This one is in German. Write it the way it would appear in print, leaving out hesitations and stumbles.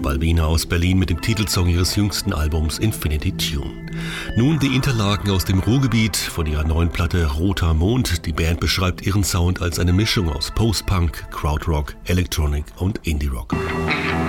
Balbina aus Berlin mit dem Titelsong ihres jüngsten Albums Infinity Tune. Nun die Interlaken aus dem Ruhrgebiet von ihrer neuen Platte Roter Mond. Die Band beschreibt ihren Sound als eine Mischung aus Post-Punk, Krautrock, Electronic und Indie-Rock.